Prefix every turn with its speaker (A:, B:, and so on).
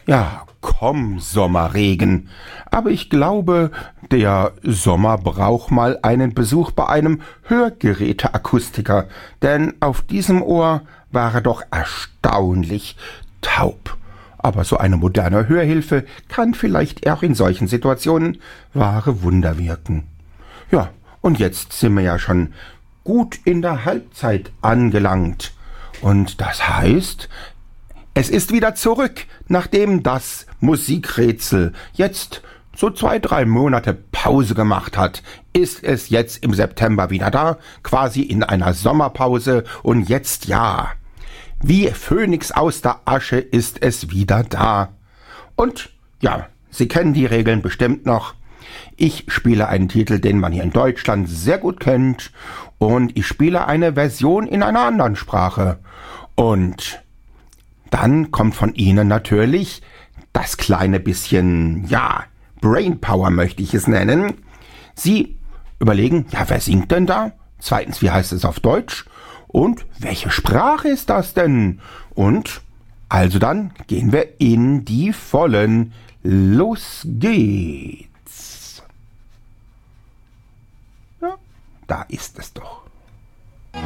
A: Ja, komm, Sommerregen. Aber ich glaube, der Sommer braucht mal einen Besuch bei einem Hörgeräteakustiker, denn auf diesem Ohr war er doch erstaunlich taub. Aber so eine moderne Hörhilfe kann vielleicht auch in solchen Situationen wahre Wunder wirken. Ja, und jetzt sind wir ja schon gut in der Halbzeit angelangt. Und das heißt, es ist wieder zurück, nachdem das Musikrätsel jetzt so 2-3 Monate Pause gemacht hat, ist es jetzt im September wieder da, quasi in einer Sommerpause, und jetzt ja, wie Phönix aus der Asche ist es wieder da. Und ja, Sie kennen die Regeln bestimmt noch. Ich spiele einen Titel, den man hier in Deutschland sehr gut kennt, und ich spiele eine Version in einer anderen Sprache. Und dann kommt von Ihnen natürlich das kleine bisschen, ja, Brainpower möchte ich es nennen. Sie überlegen, ja, wer singt denn da? Zweitens, wie heißt es auf Deutsch? Und welche Sprache ist das denn? Und also dann gehen wir in die Vollen. Los geht's. Ja, da ist es doch.